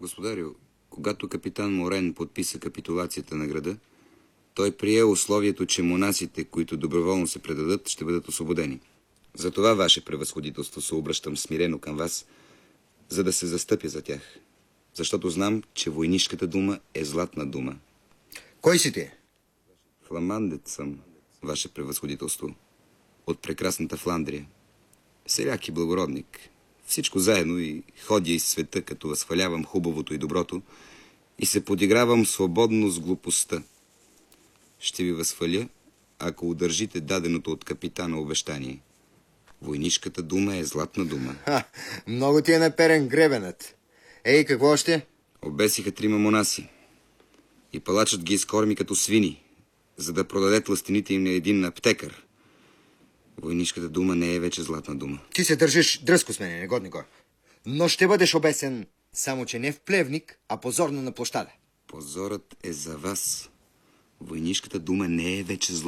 Господарю, когато капитан Морен подписа капитулацията на града, той прие условието, че монасите, които доброволно се предадат, ще бъдат освободени. Затова, ваше превъзходителство, се обръщам смирено към вас, за да се застъпя за тях. Защото знам, че войнишката дума е златна дума. Кой си ти? Фламандец съм, ваше превъзходителство, от прекрасната Фландрия. Селяк и благородник. Всичко заедно и ходя из света, като възхвалявам хубавото и доброто и се подигравам свободно с глупостта. Ще ви възхваля, ако удържите даденото от капитана обещание. Войнишката дума е златна дума. Много ти е наперен гребенът. Ей, какво още? Обесиха 3 монаси и палачът ги изкорми като свини, за да продаде тлъстените им на един аптекар. Войнишката дума не е вече златна дума. Ти се държиш дръзко с мене, негоднико. Но ще бъдеш обесен, само че не в плевник, а позорно на площада. Позорът е за вас. Войнишката дума не е вече златна.